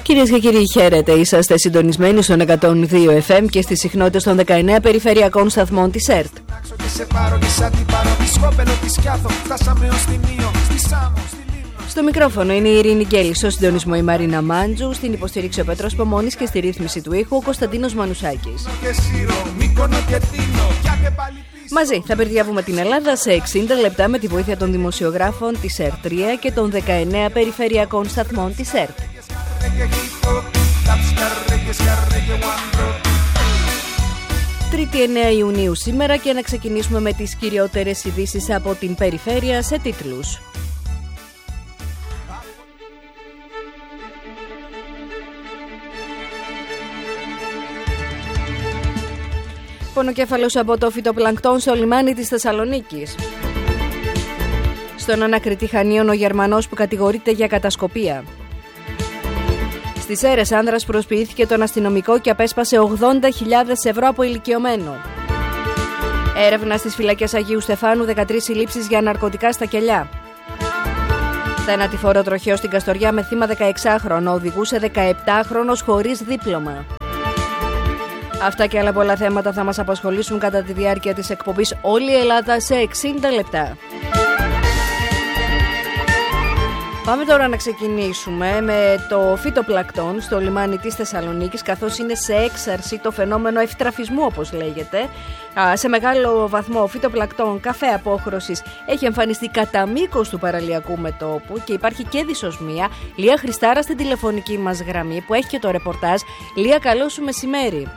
Κυρίες και κύριοι, χαίρετε. Είσαστε συντονισμένοι στον 102 FM και στις συχνότητες των 19 περιφερειακών σταθμών της ΕΡΤ. Στο μικρόφωνο είναι η Ειρήνη Γκέλη, στο συντονισμό η Μαρίνα Μάντζου, στην υποστήριξη ο Πέτρος Πομώνης και στη ρύθμιση του ήχου ο Κωνσταντίνος Μανουσάκης. Μαζί θα περδιάβουμε την Ελλάδα σε 60 λεπτά με τη βοήθεια των δημοσιογράφων της ΕΡΤ 3 και των 19 περιφερειακών σταθμών της ΕΡΤ. Τρίτη 9 Ιουνίου σήμερα και να ξεκινήσουμε με τις κυριότερες ειδήσεις από την περιφέρεια σε τίτλους. Πονοκέφαλος από το φυτοπλανκτόν στο λιμάνι της Θεσσαλονίκης. Στον ανακριτή Χανίων ο Γερμανός που κατηγορείται για κατασκοπία. Στις Σέρρες άνδρας προσποιήθηκε τον αστυνομικό και απέσπασε 80.000 ευρώ από ηλικιωμένο. Έρευνα στις φυλακές Αγίου Στεφάνου, 13 συλλήψεις για ναρκωτικά στα κελιά. Θανατηφόρο τροχαίο στην Καστοριά με θύμα 16χρονο, οδηγούσε 17χρονος χωρίς δίπλωμα. Αυτά και άλλα πολλά θέματα θα μας απασχολήσουν κατά τη διάρκεια της εκπομπής Όλη η Ελλάδα σε 60 λεπτά. Πάμε τώρα να ξεκινήσουμε με το φυτοπλανκτόν στο λιμάνι της Θεσσαλονίκης, καθώς είναι σε έξαρση το φαινόμενο ευτραφισμού, όπως λέγεται. Σε μεγάλο βαθμό ο φυτοπλανκτόν καφέ απόχρωσης έχει εμφανιστεί κατά μήκος του παραλιακού μετώπου και υπάρχει και δυσοσμία. Λία Χριστάρα στην τηλεφωνική μας γραμμή που έχει και το ρεπορτάζ. Λία, καλό σου μεσημέρι.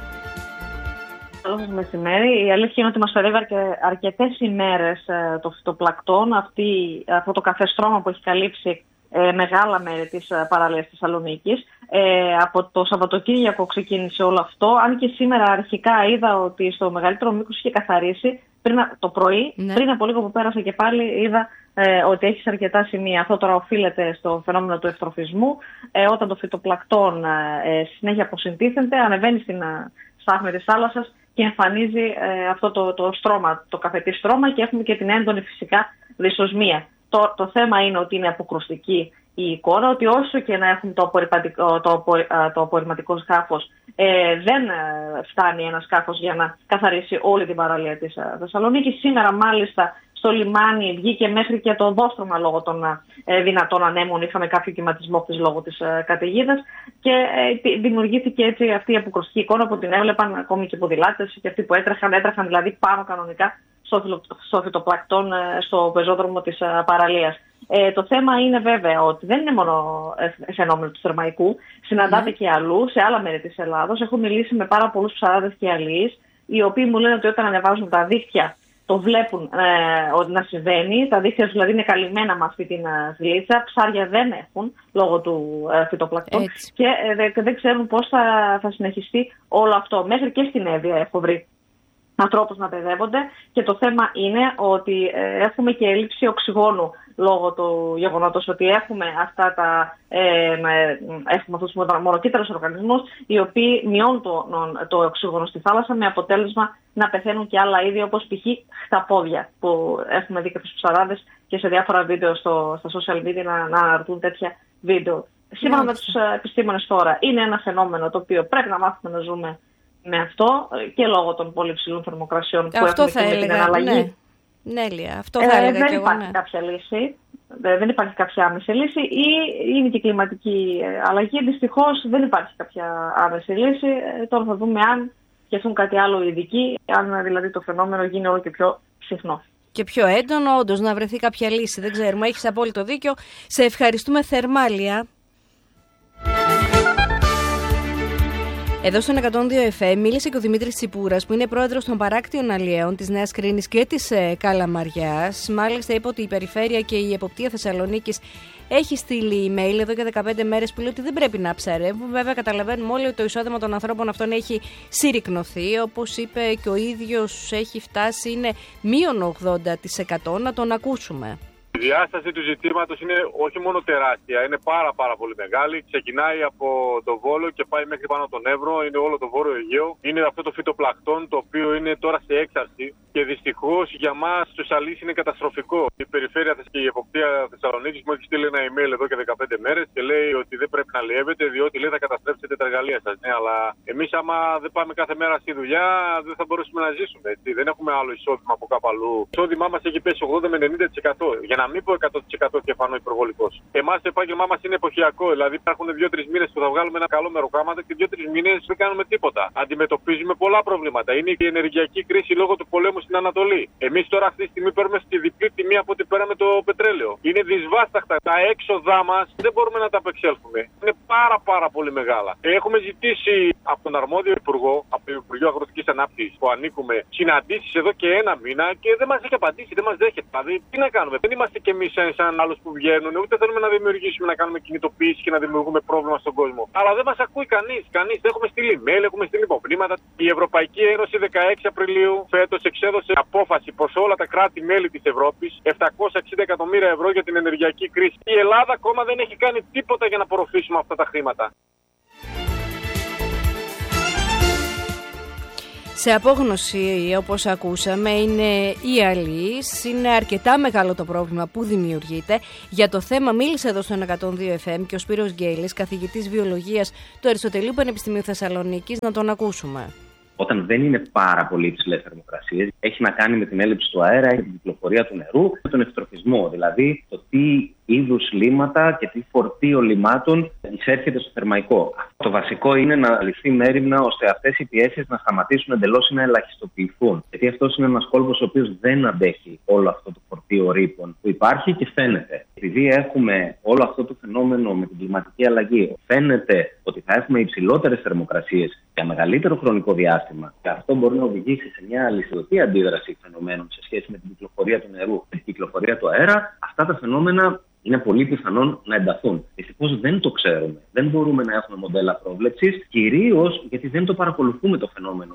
Καλό σας μεσημέρι. Η αλήθεια είναι ότι μας φερεύει αρκετές ημέρες το φυτοπλανκτόν, αυτό το καφεστρώμα που έχει καλύψει μεγάλα μέρη της παραλίας της Θεσσαλονίκης. Από το Σαββατοκύριακο ξεκίνησε όλο αυτό, αν και σήμερα αρχικά είδα ότι στο μεγαλύτερο μήκος είχε καθαρίσει το πρωί, πριν από λίγο που πέρασα και πάλι είδα ότι έχει σε αρκετά σημεία. Αυτό τώρα οφείλεται στο φαινόμενο του ευτροφισμού, όταν το φυτοπλανκτόν συνέχεια αποσυντίθεται, ανεβαίνει στην στάθμη της θάλασσας και εμφανίζει αυτό το στρώμα, το καφετή στρώμα, και έχουμε και την έντονη φυσικά δυσοσμία. Το θέμα είναι ότι είναι αποκρουστική η εικόνα, ότι όσο και να έχουμε το απορριμματικό σκάφος, δεν φτάνει ένα σκάφος για να καθαρίσει όλη την παραλία της Θεσσαλονίκης. Σήμερα μάλιστα στο λιμάνι βγήκε μέχρι και το δόστρωμα λόγω των δυνατών ανέμων. Είχαμε κάποιο κυματισμό χθες λόγω της καταιγίδας και δημιουργήθηκε έτσι αυτή η αποκρουστική εικόνα που την έβλεπαν ακόμη και οι ποδηλάτες και αυτοί που έτρεχαν δηλαδή πάνω κανονικά στο φυτοπλανκτόν στο πεζόδρομο της παραλίας. Το θέμα είναι βέβαια ότι δεν είναι μόνο φαινόμενο του Θερμαϊκού, συναντάται και αλλού, σε άλλα μέρη της Ελλάδος. Έχω μιλήσει με πάρα πολλούς ψαράδες και αλλοίς, οι οποίοι μου λένε ότι όταν ανεβάζουν τα δίχτυα το βλέπουν ότι να συμβαίνει. Τα δίχτυα δηλαδή είναι καλυμμένα με αυτή την γλίτσα. Ψάρια δεν έχουν λόγω του φυτοπλανκτών και δεν ξέρουν πώς θα συνεχιστεί όλο αυτό. Μέχρι και στην Εύβοια έχω βρει ανθρώπους να παιδεύονται και το θέμα είναι ότι έχουμε και έλλειψη οξυγόνου λόγω του γεγονότος ότι έχουμε έχουμε αυτούς τους μονοκύτταρους οργανισμούς, οι οποίοι μειώνουν το οξυγόνο στη θάλασσα, με αποτέλεσμα να πεθαίνουν και άλλα είδη, όπως π.χ. χταπόδια, που έχουμε δει και τους ψαράδες και σε διάφορα βίντεο στα social media να αναρτούν τέτοια βίντεο. Σύμφωνα με τους επιστήμονες τώρα, είναι ένα φαινόμενο το οποίο πρέπει να μάθουμε να ζούμε με αυτό, και λόγω των πολύ ψηλών θερμοκρασιών που έχουμε και με την εναλλαγή. Ναι, Λία, αυτό θα έλεγα δεν υπάρχει κάποια λύση, δεν υπάρχει κάποια άμεση λύση, ή είναι και κλιματική αλλαγή. Δυστυχώς δεν υπάρχει κάποια άμεση λύση. Τώρα θα δούμε αν σκεφτούν κάτι άλλο οι ειδικοί, αν δηλαδή το φαινόμενο γίνει όλο και πιο συχνό. Και πιο έντονο, όντως, να βρεθεί κάποια λύση. Δεν ξέρουμε, έχεις απόλυτο δίκιο. Σε ευχαριστούμε θερμά, Λία. Εδώ στον 102 FM μίλησε και ο Δημήτρης Τσιπούρας, που είναι πρόεδρος των παράκτιων αλλιέων της Νέας Κρίνης και της Καλαμαριάς. Μάλιστα είπε ότι η Περιφέρεια και η Εποπτεία Θεσσαλονίκης έχει στείλει email εδώ και 15 μέρες που λέει ότι δεν πρέπει να ψαρεύουν. Βέβαια καταλαβαίνουμε όλοι ότι το εισόδημα των ανθρώπων αυτών έχει συρρικνωθεί. Όπως είπε και ο ίδιος, έχει φτάσει, είναι -80%. Να τον ακούσουμε. Η διάσταση του ζητήματος είναι όχι μόνο τεράστια, είναι πάρα πολύ μεγάλη. Ξεκινάει από το Βόλο και πάει μέχρι πάνω τον Εύρο, είναι όλο το Βόρειο Αιγαίο. Είναι αυτό το φυτοπλακτόν το οποίο είναι τώρα σε έξαρση και δυστυχώς για μας τους αλείς είναι καταστροφικό. Η περιφέρεια και η εποπτεία Θεσσαλονίκης μου έχει στείλει ένα email εδώ και 15 μέρες και λέει ότι δεν πρέπει να αλλιεύετε διότι λέει θα καταστρέψετε τα εργαλεία σας. Ναι, αλλά εμείς άμα δεν πάμε κάθε μέρα στη δουλειά δεν θα μπορέσουμε να ζήσουμε. Έτσι. Δεν έχουμε άλλο εισόδημα από κάπου αλλού. Το εισόδημά μας έχει πέσει 80 με 90%. Για να μην πω 100% και φανώ υπερβολικός. Εμάς το επάγγελμά μας είναι εποχιακό. Δηλαδή υπάρχουν 2-3 μήνες που θα βγάλουμε ένα καλό μεροκάματο και 2-3 μήνες δεν κάνουμε τίποτα. Αντιμετωπίζουμε πολλά προβλήματα. Είναι η ενεργειακή κρίση λόγω του πολέμου στην Ανατολή. Εμείς τώρα αυτή τη στιγμή παίρνουμε στη διπλή τιμή από ό,τι πέραμε το πετρέλαιο. Είναι δυσβάσταχτα. Τα έξοδά μας δεν μπορούμε να τα απεξέλθουμε. Είναι πάρα πολύ μεγάλα. Έχουμε ζητήσει από τον αρμόδιο υπουργό, από το Υπουργείο Αγροτικής Ανάπτυξης που ανήκουμε, συναντήσεις εδώ και ένα μήνα και δεν μας έχει απαντήσει, δεν μας δέχεται. Δηλαδή, τι να κάνουμε. Δεν είμαστε κι εμείς σαν άλλους που βγαίνουν, ούτε θέλουμε να δημιουργήσουμε, να κάνουμε κινητοποίηση και να δημιουργούμε πρόβλημα στον κόσμο. Αλλά δεν μας ακούει κανείς. Έχουμε στείλει email, έχουμε στείλει υπομνήματα. Η Ευρωπαϊκή Ένωση 16 Απριλίου φέτος εξέδωσε απόφαση προς όλα τα κράτη-μέλη της Ευρώπης 760 εκατομμύρια ευρώ για την ενεργειακή κρίση. Η Ελλάδα ακόμα δεν έχει κάνει τίποτα για να απορροφήσουμε αυτά τα χρήματα. Σε απόγνωση, όπως ακούσαμε, είναι οι αλείς. Είναι αρκετά μεγάλο το πρόβλημα που δημιουργείται. Για το θέμα μίλησε εδώ στον 102 FM και ο Σπύρος Γκέλης, καθηγητής βιολογίας του Αριστοτελείου Πανεπιστημίου Θεσσαλονίκης. Να τον ακούσουμε. Όταν δεν είναι πάρα πολύ υψηλές θερμοκρασίες, έχει να κάνει με την έλλειψη του αέρα, την κυκλοφορία του νερού, με τον ευτροφισμό, δηλαδή το τι είδους λίματα και τι φορτίο λιμάτων εισέρχεται στο θερμαϊκό. Το βασικό είναι να ληφθεί μέριμνα ώστε αυτές οι πιέσεις να σταματήσουν εντελώς ή να ελαχιστοποιηθούν. Γιατί αυτός είναι ένας κόλπος ο οποίος δεν αντέχει όλο αυτό το φορτίο ρήπων που υπάρχει και φαίνεται. Επειδή έχουμε όλο αυτό το φαινόμενο με την κλιματική αλλαγή, φαίνεται ότι θα έχουμε υψηλότερες θερμοκρασίες για μεγαλύτερο χρονικό διάστημα και αυτό μπορεί να οδηγήσει σε μια αλυσιδωτή αντίδραση φαινομένων σε σχέση με την κυκλοφορία του νερού και την κυκλοφορία του αέρα, αυτά τα φαινόμενα είναι πολύ πιθανόν να ενταθούν. Δυστυχώς δεν το ξέρουμε. Δεν μπορούμε να έχουμε μοντέλα πρόβλεψης, κυρίως γιατί δεν το παρακολουθούμε το φαινόμενο.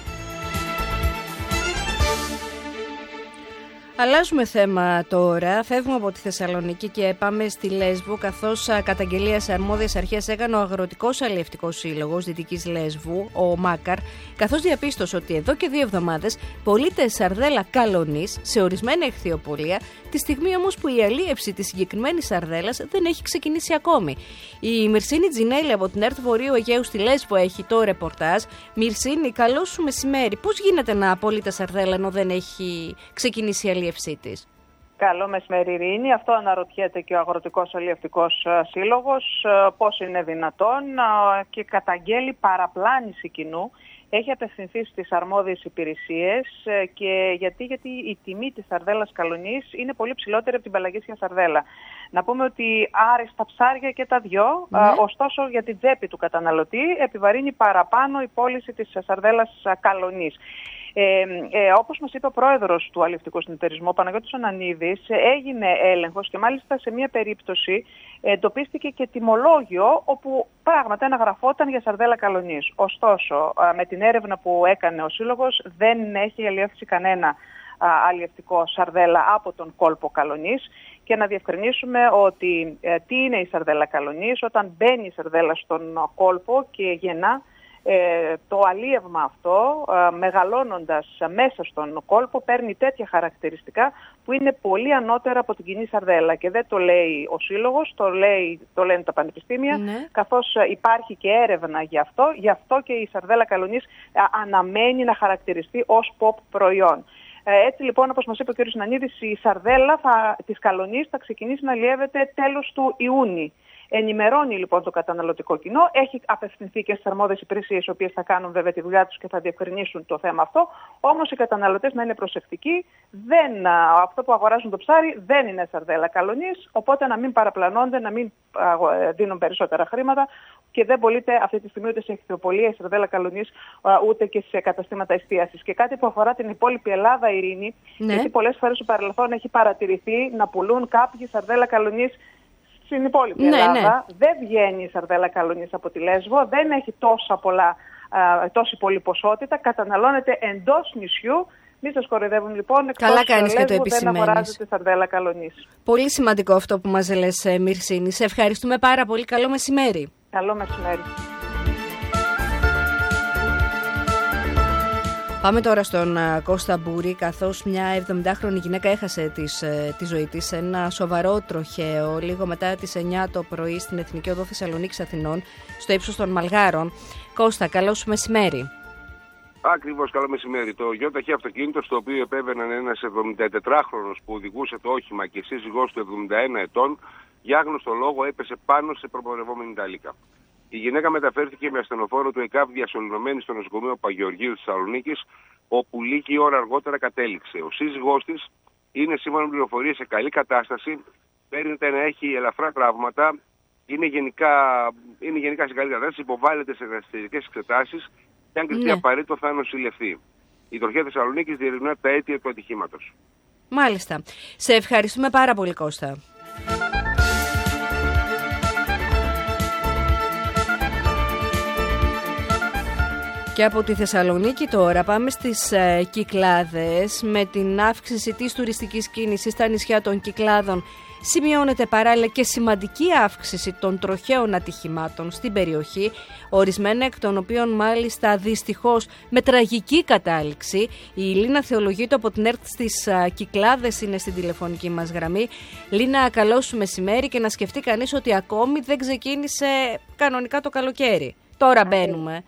Αλλάζουμε θέμα τώρα. Φεύγουμε από τη Θεσσαλονίκη και πάμε στη Λέσβο, καθώς καταγγελία σε αρμόδιες αρχές έκανε ο Αγροτικός Αλλιευτικός Σύλλογος Δυτικής Λέσβου, ο ΜΑΚΑΡ, καθώς διαπίστωσε ότι εδώ και 2 εβδομάδες πωλείται σαρδέλα καλονής σε ορισμένα εχθιοπολία, τη στιγμή όμως που η αλίευση της συγκεκριμένης σαρδέλας δεν έχει ξεκινήσει ακόμη. Η Μυρσίνη Τζινέλη από την ΕΡΤ Βορείου Αιγαίου στη Λέσβο έχει το ρεπορτάζ. Μυρσίνη, καλό σου μεσημέρι. Πώς γίνεται να πωλείται σαρδέλα ενώ δεν έχει ξεκινήσει η αλίευσή της? Καλό μεσημέρι, Ειρήνη. Αυτό αναρωτιέται και ο Αγροτικός Αλλιευτικός Σύλλογος. Πώς είναι δυνατόν, και καταγγέλει παραπλάνηση κοινού. Έχει απευθυνθεί στις αρμόδιες υπηρεσίες και γιατί η τιμή της σαρδέλας καλονής είναι πολύ ψηλότερη από την πελαγίσια σαρδέλα. Να πούμε ότι άριστα ψάρια και τα δυο, ωστόσο για την τσέπη του καταναλωτή επιβαρύνει παραπάνω η πώληση της σαρδέλας καλονής. Όπως μας είπε ο πρόεδρος του Αλλιευτικού Συνεταιρισμού, ο Παναγιώτης Ανανίδης, έγινε έλεγχος και μάλιστα σε μία περίπτωση εντοπίστηκε και τιμολόγιο όπου πράγματι αναγραφόταν για σαρδέλα καλονής. Ωστόσο, με την έρευνα που έκανε ο Σύλλογος δεν έχει αλλιεύσει κανένα αλλιευτικό σαρδέλα από τον κόλπο καλονής. Και να διευκρινίσουμε ότι τι είναι η σαρδέλα καλονής. Όταν μπαίνει η σαρδέλα στον κόλπο και γεννά, το αλίευμα αυτό, μεγαλώνοντας μέσα στον κόλπο, παίρνει τέτοια χαρακτηριστικά που είναι πολύ ανώτερα από την κοινή σαρδέλα. Και δεν το λέει ο Σύλλογος, το λένε τα πανεπιστήμια, καθώς υπάρχει και έρευνα γι' αυτό και η σαρδέλα καλονής αναμένει να χαρακτηριστεί ως pop προϊόν. Έτσι λοιπόν, όπως μας είπε ο κ. Νανίδης, η σαρδέλα της καλονής θα ξεκινήσει να αλλιεύεται τέλος του Ιούνιου. Ενημερώνει λοιπόν το καταναλωτικό κοινό, έχει απευθυνθεί και στις αρμόδιες υπηρεσίες, οι οποίες θα κάνουν βέβαια τη δουλειά τους και θα διευκρινίσουν το θέμα αυτό. Όμως οι καταναλωτές να είναι προσεκτικοί, αυτό που αγοράζουν το ψάρι δεν είναι σαρδέλα καλονής, οπότε να μην παραπλανώνται, να μην δίνουν περισσότερα χρήματα και δεν πωλείται αυτή τη στιγμή ούτε σε εχθιοπολία η σαρδέλα καλονής, ούτε και σε καταστήματα εστίασης. Και κάτι που αφορά την υπόλοιπη Ελλάδα, Ειρήνη, γιατί πολλές φορές στο παρελθόν έχει παρατηρηθεί να πουλούν κάποιοι σαρδέλα καλονής στην υπόλοιπη Ελλάδα. Δεν βγαίνει η σαρδέλα καλονής από τη Λέσβο, δεν έχει τόση πολλή ποσότητα, καταναλώνεται εντός νησιού Μη σας κοροϊδεύουν λοιπόν, Καλά κάνεις και το επισημαίνεις. Δεν αγοράζεται σαρδέλα καλονής. Πολύ σημαντικό αυτό που μας λες, Μυρσίνη. Σε ευχαριστούμε πάρα πολύ. Καλό μεσημέρι. Καλό μεσημέρι. Πάμε τώρα στον Κώστα Μπούρη, καθώς μια 70χρονη γυναίκα έχασε τη ζωή της σε ένα σοβαρό τροχαίο λίγο μετά τις 9 το πρωί στην Εθνική Οδό Θεσσαλονίκης Αθηνών, στο ύψος των Μαλγάρων. Κώστα, καλό σου μεσημέρι. Ακριβώς, καλό μεσημέρι. Το γιοταχή αυτοκίνητο, στο οποίο επέβαιναν ένας 74χρονος που οδηγούσε το όχημα και σύζυγός του 71 ετών, για άγνωστο λόγο έπεσε πάνω σε προπορευόμενη ταλίκα. Η γυναίκα μεταφέρθηκε με ασθενοφόρο του ΕΚΑΒ διασωληνωμένη στο νοσοκομείο Παγεωργίου της Θεσσαλονίκης, όπου λίγη ώρα αργότερα κατέληξε. Ο σύζυγός της είναι, σύμφωνα με πληροφορίες, σε καλή κατάσταση, φαίνεται να έχει ελαφρά τραύματα, είναι γενικά σε καλή κατάσταση, υποβάλλεται σε ερασιτεχνικές εξετάσεις και αν κριθεί απαραίτητο θα νοσηλευθεί. Η Τροχέα Θεσσαλονίκης διερευνά τα αίτια του ατυχήματος. Μάλιστα. Σε ευχαριστούμε πάρα πολύ, Κώστα. Και από τη Θεσσαλονίκη τώρα πάμε στις Κυκλάδες. Με την αύξηση της τουριστικής κίνησης στα νησιά των Κυκλάδων σημειώνεται παράλληλα και σημαντική αύξηση των τροχαίων ατυχημάτων στην περιοχή, ορισμένα εκ των οποίων μάλιστα δυστυχώς με τραγική κατάληξη. Η Λίνα Θεολογίτου από την ΕΡΤ στις Κυκλάδες είναι στην τηλεφωνική μας γραμμή. Λίνα, καλό σου μεσημέρι, και να σκεφτεί κανείς ότι ακόμη δεν ξεκίνησε κανονικά το καλοκαίρι. Τώρα μπαίνουμε.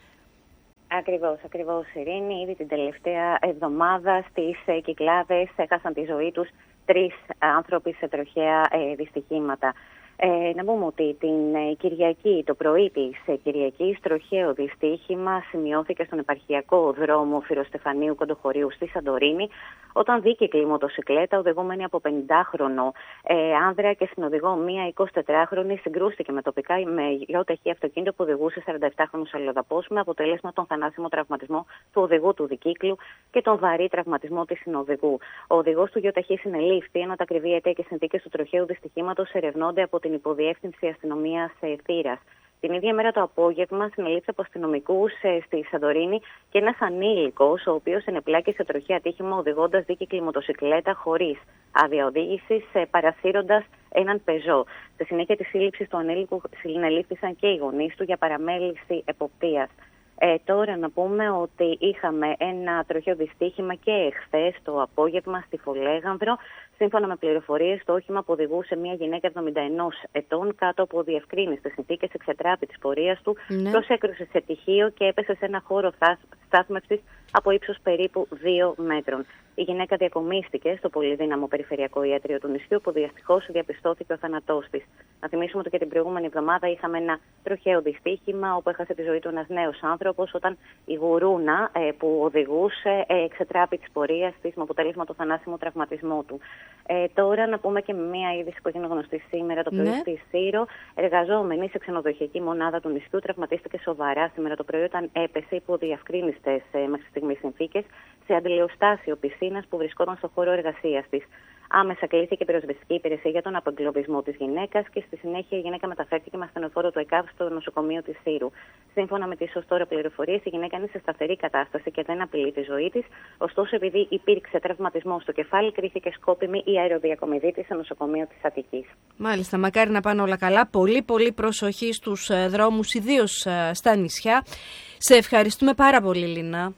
Ακριβώς, Ειρήνη. Ήδη την τελευταία εβδομάδα στις Κυκλάδες έχασαν τη ζωή τους 3 άνθρωποι σε τροχαία δυστυχήματα. Να πούμε ότι την Κυριακή, το πρωί της Κυριακής, τροχαίο δυστύχημα σημειώθηκε στον επαρχιακό δρόμο Φυρostεφανίου Κοντοχωρίου στη Σαντορίνη, όταν δίκυκλη μοτοσικλέτα οδηγούμενη από 50χρονο άνδρα και συνοδηγό μία 24χρονη συγκρούστηκε με τοπικά με γιοταχή αυτοκίνητο που οδηγούσε 47χρονο αλλοδαπός, με αποτέλεσμα τον θανάσιμο τραυματισμό του οδηγού του δικύκλου και τον βαρύ τραυματισμό της συνοδηγού. Ο οδηγός του γιοταχή συνελήφθη, ενώ τα ακριβή αίτια και συνθήκες του τροχαίου δυστυχήματος ερευνώνται από την Υποδιεύθυνση Αστυνομίας Θήρας. Την ίδια μέρα το απόγευμα συνελήφθη από αστυνομικούς στη Σαντορίνη και ένας ανήλικος, ο οποίος ενεπλάκη σε τροχαίο ατύχημα οδηγώντας δίκυκλη μοτοσικλέτα χωρίς άδεια οδήγησης, παρασύροντας έναν πεζό. Στη συνέχεια της σύλληψης του ανήλικου συνελήφθησαν και οι γονείς του για παραμέληση εποπτείας. Τώρα να πούμε ότι είχαμε ένα τροχαίο δυστύχημα και εχθές το απόγευμα στη Φολέγανδρο. Σύμφωνα με πληροφορίες, το όχημα που οδηγούσε μια γυναίκα 71 ετών κάτω από διευκρίνηστες συνθήκες εξετράπη της πορείας του, προσέκρουσε σε τυχείο και έπεσε σε ένα χώρο στάθμευσης από ύψος περίπου 2 μέτρων. Η γυναίκα διακομίστηκε στο πολυδύναμο περιφερειακό ιατρείο του νησιού, που δυστυχώς διαπιστώθηκε ο θάνατός της. Να θυμίσουμε ότι και την προηγούμενη εβδομάδα είχαμε ένα τροχαίο δυστύχημα όπου έχασε τη ζωή του ένας νέος άνθρωπος, όταν η γουρούνα που οδηγούσε εξετράπη της πορείας της με αποτέλεσμα το θανάσιμο τραυματισμό του. Τώρα να πούμε και με μια είδηση που έγινε γνωστή σήμερα το πρωί στη Σύρο. Εργαζόμενη σε ξενοδοχειακή μονάδα του νησιού τραυματίστηκε σοβαρά σήμερα το πρωί όταν έπεσε υπό διευκρίνηστες μέχρι στιγμής συνθήκες σε αντιλιοστάσιο πισίνας που βρισκόταν στο χώρο εργασίας της. Άμεσα κλήθηκε πυροσβεστική υπηρεσία για τον απεγκλωβισμό της γυναίκας και στη συνέχεια η γυναίκα μεταφέρθηκε με ασθενοφόρο του ΕΚΑΒ στο νοσοκομείο της Σύρου. Σύμφωνα με τις ως τώρα πληροφορίες, η γυναίκα είναι σε σταθερή κατάσταση και δεν απειλεί τη ζωή της. Ωστόσο, επειδή υπήρξε τραυματισμό στο κεφάλι, κρίθηκε σκόπιμη η αεροδιακομιδή της στο νοσοκομείο της Αττικής. Μάλιστα, μακάρι να πάνε όλα καλά. Πολύ προσοχή στους δρόμους, ιδίως στα νησιά. Σε ευχαριστούμε πάρα πολύ, Λίνα.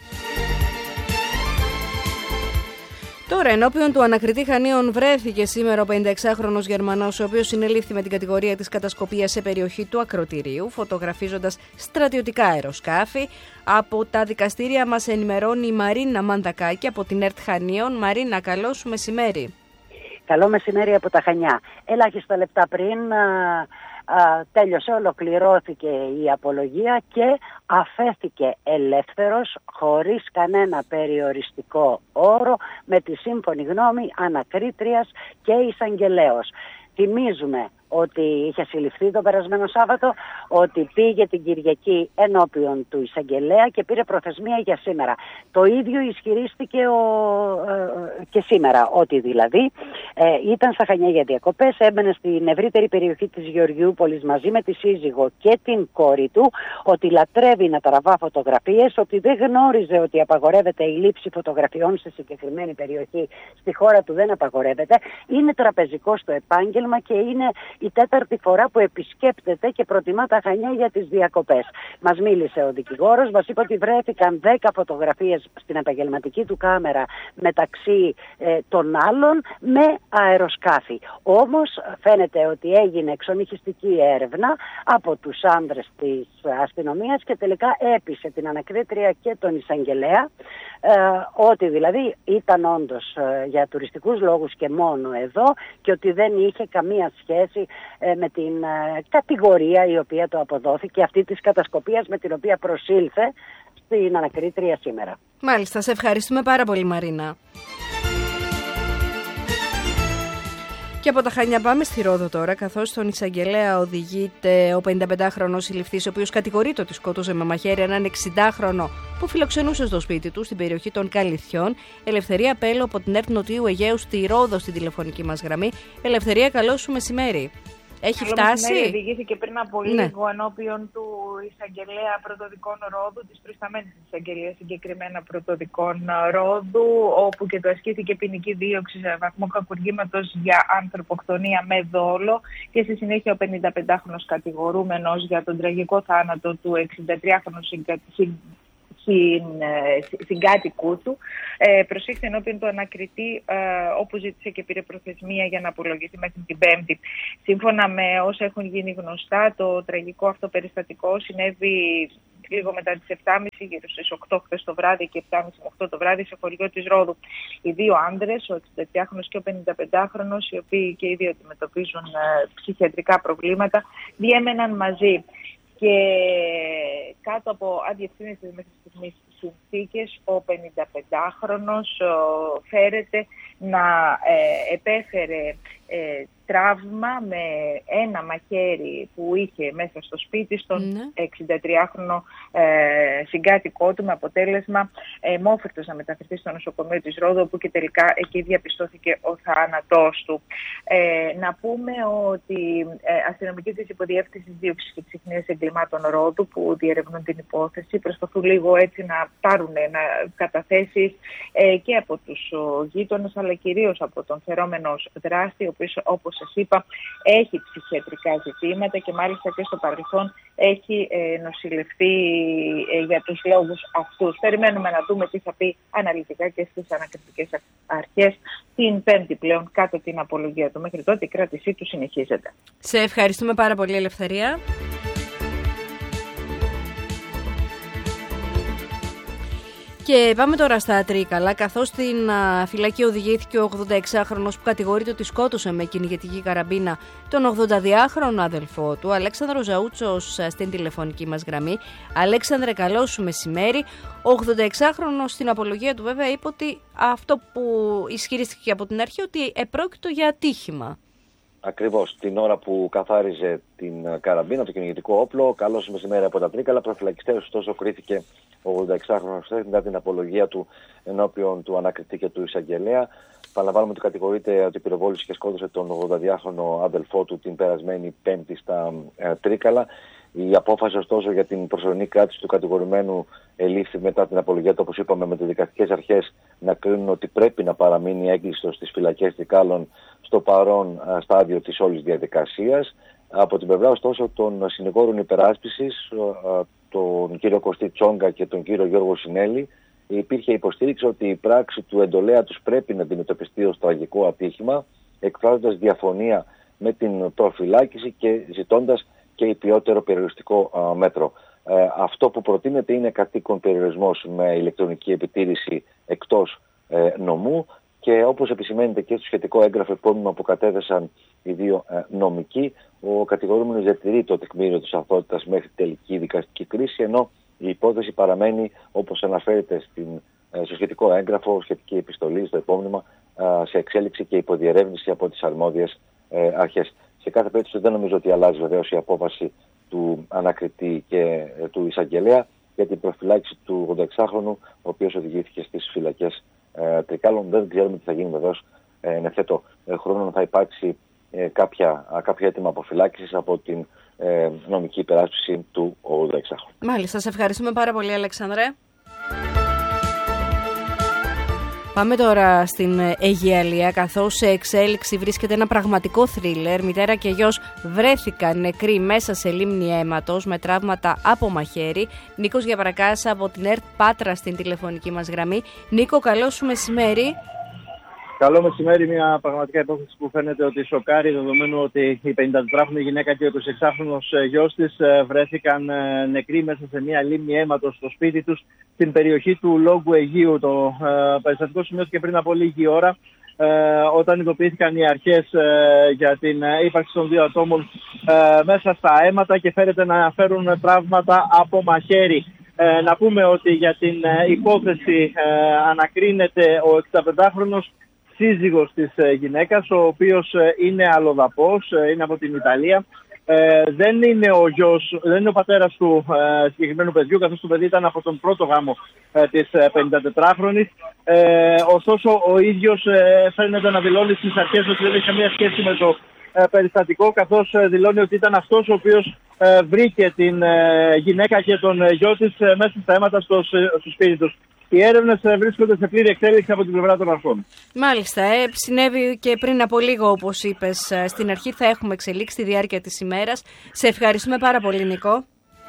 Τώρα, ενώπιον του ανακριτή Χανίων βρέθηκε σήμερα ο 56χρονος Γερμανός, ο οποίος συνελήφθη με την κατηγορία της κατασκοπίας σε περιοχή του ακρωτηρίου, φωτογραφίζοντας στρατιωτικά αεροσκάφη. Από τα δικαστήρια μας ενημερώνει η Μαρίνα Μαντακάκη από την ΕΡΤ Χανίων. Μαρίνα, καλό σου μεσημέρι. Καλό μεσημέρι από τα Χανιά. Ελάχιστα λεπτά πριν τέλειωσε, ολοκληρώθηκε η απολογία και αφέθηκε ελεύθερος χωρίς κανένα περιοριστικό όρο με τη σύμφωνη γνώμη ανακρίτριας και εισαγγελέως. Θυμίζουμε ότι είχε συλληφθεί το περασμένο Σάββατο, ότι πήγε την Κυριακή ενώπιον του εισαγγελέα και πήρε προθεσμία για σήμερα. Το ίδιο ισχυρίστηκε και σήμερα, ότι δηλαδή ήταν στα Χανιά για διακοπές, έμπαινε στην ευρύτερη περιοχή της Γεωργιούπολης μαζί με τη σύζυγο και την κόρη του, ότι λατρεύει να τραβά φωτογραφίες, ότι δεν γνώριζε ότι απαγορεύεται η λήψη φωτογραφιών στη συγκεκριμένη περιοχή. Στη χώρα του δεν απαγορεύεται. Είναι τραπεζικό στο επάγγελμα και είναι η 4η φορά που επισκέπτεται και προτιμά τα Χανιά για τις διακοπές. Μας μίλησε ο δικηγόρος, μας είπε ότι βρέθηκαν 10 φωτογραφίες στην επαγγελματική του κάμερα μεταξύ των άλλων με αεροσκάφη. Όμως φαίνεται ότι έγινε εξομιχιστική έρευνα από τους άνδρες της αστυνομίας και τελικά έπεισε την ανακρίτρια και τον εισαγγελέα ότι δηλαδή ήταν όντως για τουριστικούς λόγους και μόνο εδώ και ότι δεν είχε καμία σχέση με την κατηγορία η οποία το αποδόθηκε, αυτή της κατασκοπίας με την οποία προσήλθε στην ανακρίτρια σήμερα. Μάλιστα, σε ευχαριστούμε πάρα πολύ, Μαρίνα. Και από τα Χανιά πάμε στη Ρόδο τώρα, καθώς στον εισαγγελέα οδηγείται ο 55χρονος συλληφθής, ο οποίος κατηγορείται ότι σκότωσε με μαχαίρι έναν 60χρονο που φιλοξενούσε στο σπίτι του στην περιοχή των Καλυθιών. Ελευθερία Πέλο από την ΕΡΤ Νοτιού Αιγαίου στη Ρόδο στην τηλεφωνική μας γραμμή. Ελευθερία, καλό σου μεσημέρι. Έχει φτάσει. Οδηγήθηκε πριν από λίγο ενώπιον του εισαγγελέα πρωτοδικών Ρόδου, της προϊσταμένης εισαγγελίας συγκεκριμένα πρωτοδικών Ρόδου, όπου και του ασκήθηκε ποινική δίωξη σε βαθμό κακουργήματος για ανθρωποκτονία με δόλο και στη συνέχεια ο 55χρονος κατηγορούμενος για τον τραγικό θάνατο του 63χρονου συγκάτοικου του προσήχθη ενώπιον του ανακριτή, όπου ζήτησε και πήρε προθεσμία για να απολογηθεί μέχρι την Πέμπτη. Σύμφωνα με όσα έχουν γίνει γνωστά, το τραγικό αυτό περιστατικό συνέβη λίγο μετά τις 7.30, γύρω στις 8 χθες το βράδυ και 7.30 με 8 το βράδυ σε χωριό της Ρόδου. Οι δύο άντρες, ο 63χρονος και ο 55χρονος, οι οποίοι και οι δύο αντιμετωπίζουν ψυχιατρικά προβλήματα, διέμεναν μαζί. Και κάτω από αδιευθύνευτες μέχρι στιγμής συνθήκες, ο 55χρονος φέρεται να επέφερε τραύμα με ένα μαχαίρι που είχε μέσα στο σπίτι στον 63χρονο συγκάτοικό του, με αποτέλεσμα μόφυρτος να μεταφερθεί στο νοσοκομείο της Ρόδου, όπου και τελικά εκεί διαπιστώθηκε ο θάνατός του. Να πούμε ότι αστυνομικοί της Υποδιεύθυνσης Δίωξης και Ξυχνίας Εγκλημάτων Ρόδου, που διερευνούν την υπόθεση, προσπαθούν λίγο έτσι να πάρουν καταθέσεις και από τους γείτονες, αλλά κυρίως από τον φερόμενο δράστη, ο οποίος, όπως σας είπα, έχει ψυχιατρικά ζητήματα και μάλιστα και στο παρελθόν έχει νοσηλευτεί για τους λόγους αυτούς. Περιμένουμε να δούμε τι θα πει αναλυτικά και στις ανακριτικές αρχές την Πέμπτη πλέον κάτω την απολογία του. Μέχρι τότε η κράτησή του συνεχίζεται. Σε ευχαριστούμε πάρα πολύ, Ελευθερία. Και πάμε τώρα στα Τρίκαλα, καθώς στην φυλακή οδηγήθηκε ο 86χρονος που κατηγορείται ότι σκότωσε με κυνηγετική καραμπίνα τον 82χρονο αδελφό του, Αλέξανδρο Ζαούτσος, στην τηλεφωνική μας γραμμή. Αλέξανδρε, καλό σου μεσημέρι. Ο 86χρονος στην απολογία του βέβαια είπε ότι αυτό που ισχυρίστηκε από την αρχή, ότι επρόκειτο για ατύχημα. Ακριβώς, την ώρα που καθάριζε την καραμπίνα, το κυνηγετικό όπλο, καλώς μεσημέρι από τα Τρίκαλα, προφυλακιστές, ωστόσο κρίθηκε ο 86χρονος μετά την απολογία του ενώπιον του ανακριτή και του εισαγγελέα. Παραλαμβάνουμε ότι κατηγορείται ότι πυροβόλησε και σκότωσε τον 82χρονο αδελφό του την περασμένη Πέμπτη στα Τρίκαλα. Η απόφαση, ωστόσο, για την προσωρινή κράτηση του κατηγορουμένου ελήφθη μετά την απολογία του, όπως είπαμε, με τις δικαστικές αρχές να κρίνουν ότι πρέπει να παραμείνει έγκλειστος στις φυλακές Τρικάλων στο παρόν στάδιο της όλης διαδικασίας. Από την πλευρά, ωστόσο, των συνηγόρων υπεράσπισης, τον κύριο Κωστή Τσόγκα και τον κύριο Γιώργο Συνέλη, υπήρχε υποστήριξη ότι η πράξη του εντολέα τους πρέπει να αντιμετωπιστεί ως τραγικό ατύχημα, εκφράζοντας διαφωνία με την προφυλάκηση και ζητώντας και υπιότερο περιοριστικό μέτρο. Αυτό που προτείνεται είναι κατοίκον περιορισμός με ηλεκτρονική επιτήρηση εκτός νομού και όπως επισημαίνεται και στο σχετικό έγγραφο επώνυμο που κατέθεσαν οι δύο νομικοί, ο κατηγορούμενος διατηρεί το τεκμήριο της αθωότητας μέχρι τελική δικαστική κρίση, ενώ η υπόθεση παραμένει, όπως αναφέρεται στο σχετικό έγγραφο, σχετική επιστολή στο επώνυμα, σε εξέλιξη και υποδιερεύνηση από τις αρμόδιες αρχές. Σε κάθε περίπτωση δεν νομίζω ότι αλλάζει βεβαίως η απόφαση του ανακριτή και του εισαγγελέα για την προφυλάκηση του 86χρονου, ο οποίος οδηγήθηκε στις φυλακές Τρικάλων. Δεν ξέρουμε τι θα γίνει βεβαίως εν ευθέτω χρόνο, θα υπάρξει κάποια έτοιμα αποφυλάκησης από την νομική υπεράσπιση του 86χρονου. Μάλιστα, σας ευχαριστούμε πάρα πολύ, Αλέξανδρε. Πάμε τώρα στην Αιγιαλία, καθώς σε εξέλιξη βρίσκεται ένα πραγματικό θρίλερ. Μητέρα και γιος βρέθηκαν νεκροί μέσα σε λίμνη αίματος με τραύματα από μαχαίρι. Νίκος Γιαβρακάς από την ΕΡΤ Πάτρα στην τηλεφωνική μας γραμμή. Νίκο, καλό σου μεσημέρι. Καλό μεσημέρι, μια πραγματικά υπόθεση που φαίνεται ότι σοκάρει, δεδομένου ότι η 54χρονη γυναίκα και ο 26χρονος γιος της βρέθηκαν νεκροί μέσα σε μια λίμνη αίματος στο σπίτι τους στην περιοχή του Λόγκου Αιγείου. Το περιστατικό σημειώθηκε πριν από λίγη ώρα, όταν ειδοποιήθηκαν οι αρχές για την ύπαρξη των δύο ατόμων μέσα στα αίματα και φέρεται να φέρουν τραύματα από μαχαίρι. Να πούμε ότι για την υπόθεση ανακρίνεται ο 65χρονος σύζυγος της γυναίκας, ο οποίος είναι αλλοδαπός, είναι από την Ιταλία. Δεν είναι ο γιος, δεν είναι ο πατέρας του συγκεκριμένου παιδιού, καθώς το παιδί ήταν από τον πρώτο γάμο της 54χρονης. Ωστόσο, ο ίδιος φαίνεται να δηλώνει στις αρχές ότι δεν είχε μια σχέση με το περιστατικό, καθώς δηλώνει ότι ήταν αυτός ο οποίος βρήκε την γυναίκα και τον γιο της μέσα στα αίματα στο σπίτι τους. Οι έρευνες βρίσκονται σε πλήρη εξέλιξη από την πλευρά των αρχών. Μάλιστα, συνέβη και πριν από λίγο, όπως είπες στην αρχή, θα έχουμε εξελίξει τη διάρκεια της ημέρας. Σε ευχαριστούμε πάρα πολύ, Νικό.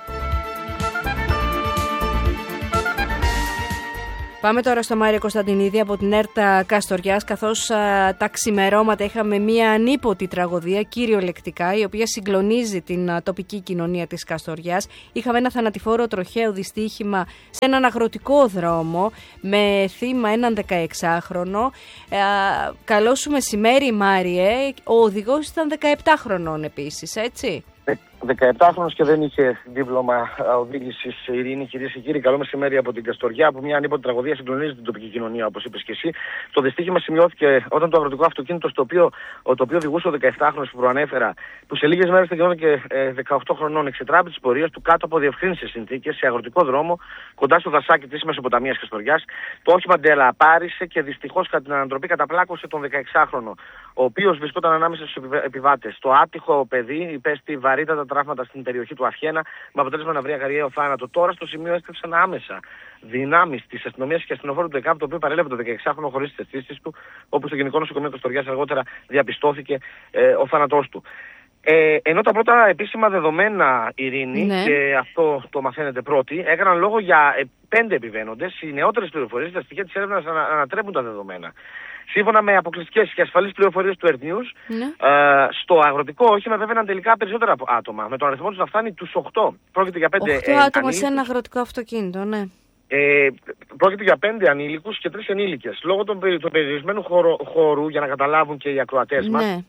Πάμε τώρα στο Μάριο Κωνσταντινίδη από την ΕΡΤ Καστοριάς, καθώς τα ξημερώματα είχαμε μία ανίποτη τραγωδία, κυριολεκτικά, η οποία συγκλονίζει την τοπική κοινωνία της Καστοριάς. Είχαμε ένα θανατηφόρο τροχαίο δυστύχημα σε έναν αγροτικό δρόμο με θύμα έναν 16χρονο. Καλό σου μεσημέρι, Μάριε. Ο οδηγός ήταν 17χρονων επίσης, έτσι. 17χρονος και δεν είχε δίπλωμα οδήγησης, Ειρήνη. Κυρίες και κύριοι, καλό μεσημέρι από την Καστοριά, που μια ανίποτη τραγωδία συγκλονίζει την τοπική κοινωνία, όπως είπες και εσύ. Το δυστύχημα σημειώθηκε όταν το αγροτικό αυτοκίνητο το οποίο οδηγούσε ο 17χρονος που προανέφερα, που σε λίγες μέρες θα γινόταν και 18 χρονών, εξετράπη τις πορείες του κάτω από διευκρίνησες συνθήκες σε αγροτικό δρόμο κοντά στο δασάκι της Μεσοποταμίας Καστοριάς. Το όχημα ντελαπάρισε και δυστυχώς κατά την ανατροπή καταπλάκωσε τον 16χρονο, ο οποίος βρισκόταν ανάμεσα στους επιβάτες. Το άτυχο παιδί υπέστη βαρύτατα τραύματα στην περιοχή του Αφιένα, με αποτέλεσμα να βρει αγαριαίο θάνατο. Τώρα στο σημείο έστρεψαν άμεσα δυνάμεις της αστυνομίας και αστυνοφόρου του ΕΚΑΒ, το οποίο παρέλαβε το 16χρονο χωρίς τις αισθήσεις του, όπου στο Γενικό Νοσοκομείο Καστοριάς αργότερα διαπιστώθηκε ο θάνατός του. Ενώ τα πρώτα επίσημα δεδομένα, Ειρήνη, και αυτό το μαθαίνετε πρώτοι, έκαναν λόγο για 5 επιβαίνοντες. Οι νεότερες πληροφορίες, τα στοιχεία της έρευνας ανατρέπουν τα δεδομένα. Σύμφωνα με αποκλειστικές και ασφαλείς πληροφορίες του Earth News, στο αγροτικό όχημα βέβαιναν τελικά περισσότερα άτομα, με τον αριθμό τους να φτάνει τους 8. Πρόκειται για 5 άτομα σε ένα αγροτικό αυτοκίνητο, ναι. Πρόκειται για 5 ανήλικους και 3 ενήλικες. Λόγω του περιορισμένου χώρου, για να καταλάβουν και οι ακροατές μας,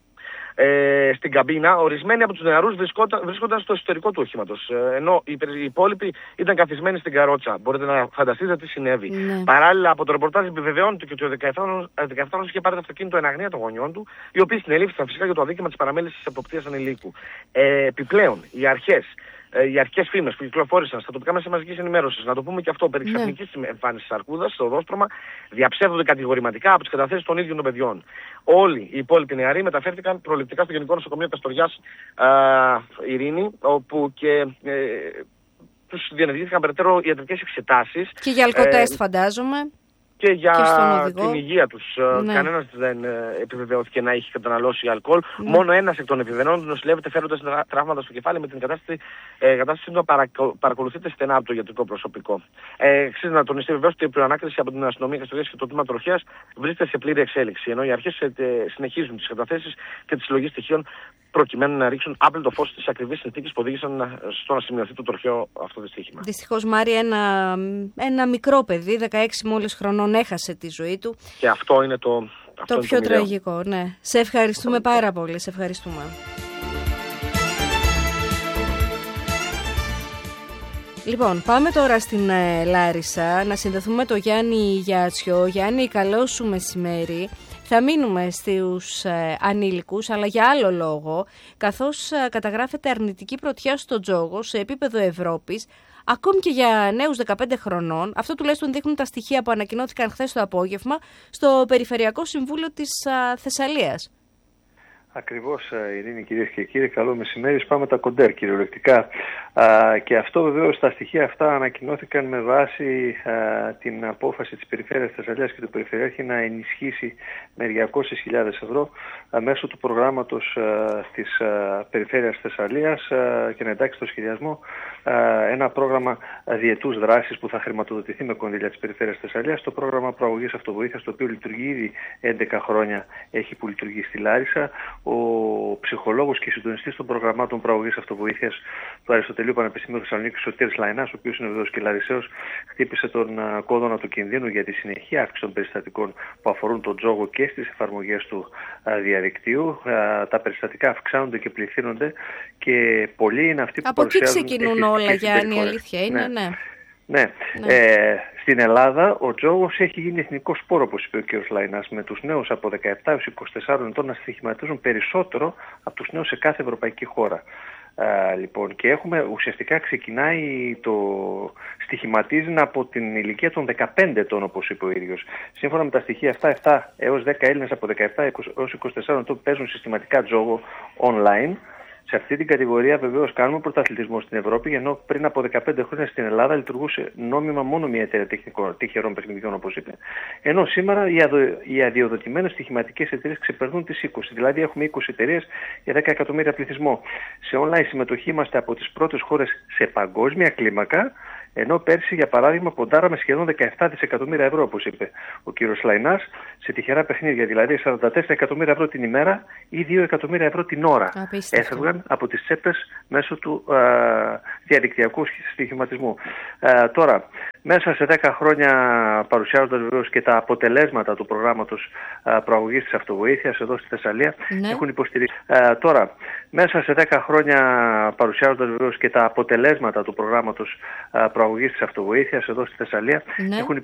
στην καμπίνα, ορισμένοι από τους νεαρούς βρίσκονταν στο εσωτερικό του οχήματος, ενώ οι υπόλοιποι ήταν καθισμένοι στην καρότσα. Μπορείτε να φανταστείτε τι συνέβη. Παράλληλα, από το ρεπορτάζ επιβεβαιώνεται ότι ο 17χρονος είχε πάρει το αυτοκίνητο εν αγνία των γονιών του, οι οποίοι συνελήφθησαν φυσικά για το αδίκημα της παραμέλησης της εποπτείας ανηλίκου. Επιπλέον, οι αρχικές φήμες που κυκλοφόρησαν στα τοπικά μέσα μαζικής ενημέρωσης, να το πούμε και αυτό, περί ξαφνικής εμφάνισης αρκούδας στο οδόστρωμα, διαψεύδονται κατηγορηματικά από τις καταθέσεις των ίδιων των παιδιών. Όλοι οι υπόλοιποι νεαροί μεταφέρθηκαν προληπτικά στο Γενικό Νοσοκομείο Καστοριάς, Ειρήνη, όπου και τους διενεργήθηκαν περαιτέρω ιατρικές εξετάσεις. Και για αλκοτέστ, φαντάζομαι. Και για την υγεία τους. Κανένας δεν επιβεβαιώθηκε να έχει καταναλώσει αλκοόλ. Μόνο ένας εκ των επιβεβαιώνων νοσηλεύεται φέροντας τραύματα στο κεφάλι, με την κατάσταση να παρακολουθείται στενά από το ιατρικό προσωπικό. Αξίζει να τονιστεί βεβαίως ότι η προανάκριση από την αστυνομία Καστοριάς και το τμήμα τροχέας βρίσκεται σε πλήρη εξέλιξη. Ενώ οι αρχές συνεχίζουν τις καταθέσεις και τη συλλογή στοιχείων προκειμένου να ρίξουν άπλετο φως στις ακριβείς συνθήκες που οδήγησαν στο να σημειωθεί το τροχαίο αυτό δυστύχημα. Δυστυχώς, Μάρη, ένα μικρό παιδί, 16 μόλις χρονών, έχασε τη ζωή του. Και αυτό είναι το πιο τραγικό, ναι. Σε ευχαριστούμε πάρα πολύ. Σε ευχαριστούμε. Λοιπόν, πάμε τώρα στην Λάρισα να συνδεθούμε με τον Γιάννη Γιάτσιο. Γιάννη, καλό σου μεσημέρι. Θα μείνουμε στους ανήλικους, αλλά για άλλο λόγο, καθώς καταγράφεται αρνητική πρωτιά στο τζόγο σε επίπεδο Ευρώπης, ακόμη και για νέους 15 χρονών. Αυτό τουλάχιστον δείχνουν τα στοιχεία που ανακοινώθηκαν χθες το απόγευμα στο Περιφερειακό Συμβούλιο της Θεσσαλίας. Ακριβώς, Ειρήνη, κυρίες και κύριοι, καλό μεσημέρι. Σπάμε τα κοντέρ κυριολεκτικά. Και αυτό βεβαίως, τα στοιχεία αυτά ανακοινώθηκαν με βάση την απόφαση της Περιφέρειας Θεσσαλίας και του Περιφερειάρχη να ενισχύσει με 200.000 ευρώ μέσω του προγράμματος της Περιφέρειας Θεσσαλίας και να εντάξει στο σχεδιασμό ένα πρόγραμμα διετούς δράσης που θα χρηματοδοτηθεί με κονδύλια της Περιφέρειας Θεσσαλίας. Το πρόγραμμα προαγωγής αυτοβοήθειας, το οποίο λειτουργεί ήδη 11 χρόνια, έχει που λειτουργεί στη Λάρισα. Ο ψυχολόγος και συντονιστής των προγραμμάτων προαγωγής αυτοβοήθειας του Αριστοτελείου Πανεπιστημίου Θεσσαλονίκης, Σωτήρης Λαϊνάς, ο οποίος είναι βεβαίως και Λαρισαίος, χτύπησε τον κόδωνα του κινδύνου για τη συνεχή αύξηση των περιστατικών που αφορούν τον τζόγο και στις εφαρμογές του διαδικτύου. Τα περιστατικά αυξάνονται και πληθύνονται και πολλοί είναι αυτοί που παρουσιάζουν. Από εκεί ξεκινούν όλα, Γιάννη, η αλήθεια είναι, ναι. Στην Ελλάδα ο τζόγος έχει γίνει εθνικό σπόρο, όπως είπε ο κ. Λαϊνάς, με τους νέους από 17 έως 24 ετών να στοιχηματίζουν περισσότερο από τους νέους σε κάθε ευρωπαϊκή χώρα. Λοιπόν, και ουσιαστικά ξεκινάει στοιχηματίζει από την ηλικία των 15 ετών, όπως είπε ο ίδιος. Σύμφωνα με τα στοιχεία αυτά, 7 έως 10 Έλληνες από 17 έως 24 ετών παίζουν συστηματικά τζόγο online. Σε αυτή την κατηγορία βεβαίως κάνουμε πρωταθλητισμό στην Ευρώπη, ενώ πριν από 15 χρόνια στην Ελλάδα λειτουργούσε νόμιμα μόνο μια εταιρεία τυχερών παιχνιδιών, όπως είπε. Ενώ σήμερα οι αδειοδοτημένες στοιχηματικές εταιρείες ξεπερνούν τις 20. Δηλαδή έχουμε 20 εταιρείες για 10 εκατομμύρια πληθυσμό. Σε online συμμετοχή είμαστε από τις πρώτες χώρες σε παγκόσμια κλίμακα, ενώ πέρσι, για παράδειγμα, ποντάραμε σχεδόν 17 δισεκατομμύρια ευρώ, όπως είπε ο κύριος Λαϊνάς, σε τυχερά παιχνίδια. Δηλαδή 44 εκατομμύρια ευρώ την ημέρα ή 2 εκατομμύρια ευρώ την ώρα. Έφευγαν από τις τσέπες μέσω του διαδικτυακού στοιχηματισμού. Τώρα, μέσα σε 10 χρόνια, παρουσιάζοντας βεβαίως και τα αποτελέσματα του προγράμματος προαγωγής της αυτοβοήθειας εδώ στη Θεσσαλία, έχουν υποστηρίξει. Τώρα, μέσα σε 10 χρόνια, παρουσιάζοντας βεβαίως και τα αποτελέσματα του προγράμματος προαγωγής της αυτοβοήθειας εδώ στη Θεσσαλία, έχουν